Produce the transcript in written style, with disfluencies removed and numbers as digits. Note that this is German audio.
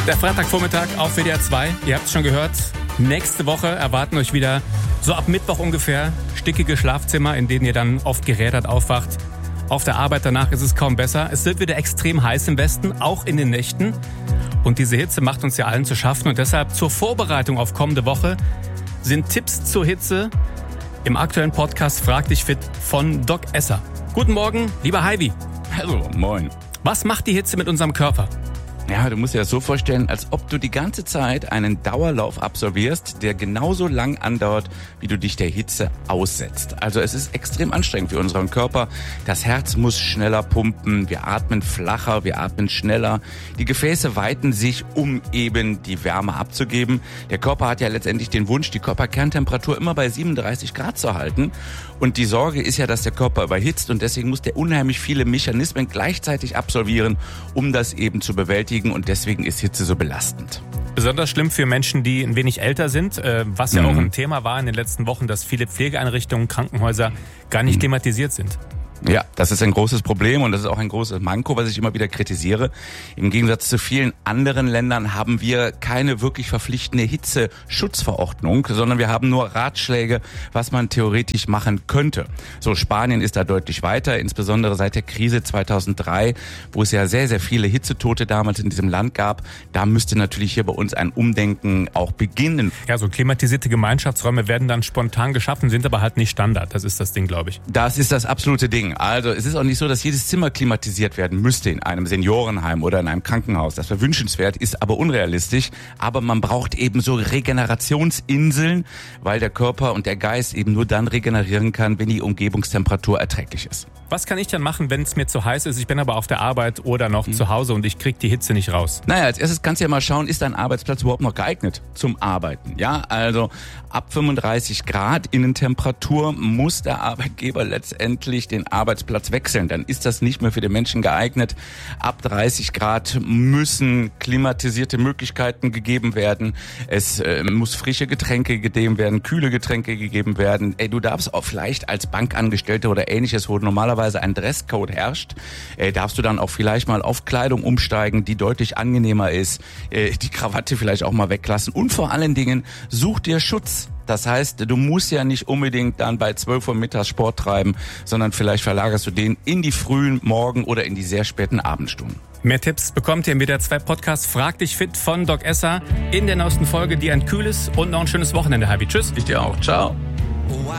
Der Freitagvormittag auf WDR 2. Ihr habt es schon gehört. Nächste Woche erwarten euch wieder, so ab Mittwoch ungefähr, stickige Schlafzimmer, in denen ihr dann oft gerädert aufwacht. Auf der Arbeit danach ist es kaum besser. Es wird wieder extrem heiß im Westen, auch in den Nächten. Und diese Hitze macht uns ja allen zu schaffen. Und deshalb zur Vorbereitung auf kommende Woche sind Tipps zur Hitze im aktuellen Podcast Frag dich fit von Doc Esser. Guten Morgen, lieber Heivi. Hallo, moin. Was macht die Hitze mit unserem Körper? Ja, du musst dir das so vorstellen, als ob du die ganze Zeit einen Dauerlauf absolvierst, der genauso lang andauert, wie du dich der Hitze aussetzt. Also es ist extrem anstrengend für unseren Körper. Das Herz muss schneller pumpen, wir atmen flacher, wir atmen schneller. Die Gefäße weiten sich, um eben die Wärme abzugeben. Der Körper hat ja letztendlich den Wunsch, die Körperkerntemperatur immer bei 37 Grad zu halten. Und die Sorge ist ja, dass der Körper überhitzt und deswegen muss der unheimlich viele Mechanismen gleichzeitig absolvieren, um das eben zu bewältigen. Und deswegen ist Hitze so belastend. Besonders schlimm für Menschen, die ein wenig älter sind, was ja auch ein Thema war in den letzten Wochen, dass viele Pflegeeinrichtungen, Krankenhäuser gar nicht klimatisiert sind. Ja, das ist ein großes Problem und das ist auch ein großes Manko, was ich immer wieder kritisiere. Im Gegensatz zu vielen anderen Ländern haben wir keine wirklich verpflichtende Hitzeschutzverordnung, sondern wir haben nur Ratschläge, was man theoretisch machen könnte. So, Spanien ist da deutlich weiter, insbesondere seit der Krise 2003, wo es ja sehr, sehr viele Hitzetote damals in diesem Land gab. Da müsste natürlich hier bei uns ein Umdenken auch beginnen. Ja, so klimatisierte Gemeinschaftsräume werden dann spontan geschaffen, sind aber halt nicht Standard. Das ist das Ding, glaube ich. Das ist das absolute Ding. Also es ist auch nicht so, dass jedes Zimmer klimatisiert werden müsste in einem Seniorenheim oder in einem Krankenhaus. Das wäre wünschenswert, ist aber unrealistisch. Aber man braucht eben so Regenerationsinseln, weil der Körper und der Geist eben nur dann regenerieren kann, wenn die Umgebungstemperatur erträglich ist. Was kann ich dann machen, wenn es mir zu heiß ist? Ich bin aber auf der Arbeit oder noch zu Hause und ich kriege die Hitze nicht raus. Naja, als erstes kannst du ja mal schauen, ist dein Arbeitsplatz überhaupt noch geeignet zum Arbeiten? Ja, also ab 35 Grad Innentemperatur muss der Arbeitgeber letztendlich den Arbeitsplatz wechseln. Dann ist das nicht mehr für den Menschen geeignet. Ab 30 Grad müssen klimatisierte Möglichkeiten gegeben werden. Es muss frische Getränke gegeben werden, kühle Getränke gegeben werden. Du darfst auch vielleicht als Bankangestellter oder ähnliches, wo normalerweise ein Dresscode herrscht, darfst du dann auch vielleicht mal auf Kleidung umsteigen, die deutlich angenehmer ist, die Krawatte vielleicht auch mal weglassen und vor allen Dingen such dir Schutz. Das heißt, du musst ja nicht unbedingt dann bei 12 Uhr mittags Sport treiben, sondern vielleicht verlagerst du den in die frühen Morgen- oder in die sehr späten Abendstunden. Mehr Tipps bekommt ihr im WDR 2 Podcast Frag dich fit von Doc Esser in der neuesten Folge, die ein kühles und noch ein schönes Wochenende, Habi. Tschüss. Ich dir auch. Ciao.